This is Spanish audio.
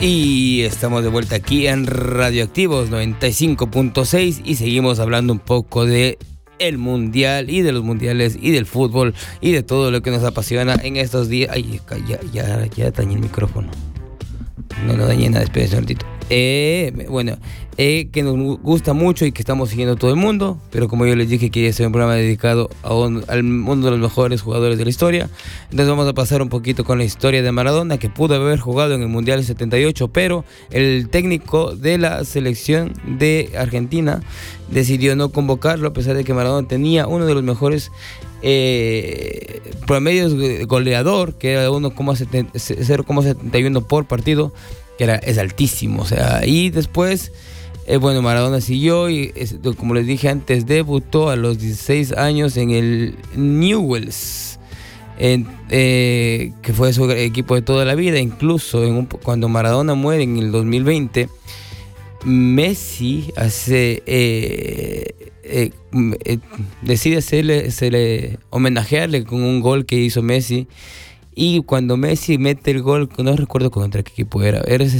Y estamos de vuelta aquí en Radioactivos 95.6 y seguimos hablando un poco de el mundial y de los mundiales y del fútbol y de todo lo que nos apasiona en estos días. Ay, ya dañé el micrófono. No dañé nada, espérense un ratito. Que nos gusta mucho y que estamos siguiendo todo el mundo, pero como yo les dije, quería hacer un programa dedicado al mundo de los mejores jugadores de la historia. Entonces vamos a pasar un poquito con la historia de Maradona, que pudo haber jugado en el Mundial 78, pero el técnico de la selección de Argentina decidió no convocarlo, a pesar de que Maradona tenía uno de los mejores promedios goleador, que era 0,71 por partido, que es altísimo. O sea, y después Maradona siguió y, como les dije antes, debutó a los 16 años en el Newell's, que fue su equipo de toda la vida. Incluso cuando Maradona muere en el 2020, Messi decide homenajearle con un gol que hizo Messi. Y cuando Messi mete el gol, no recuerdo contra qué equipo era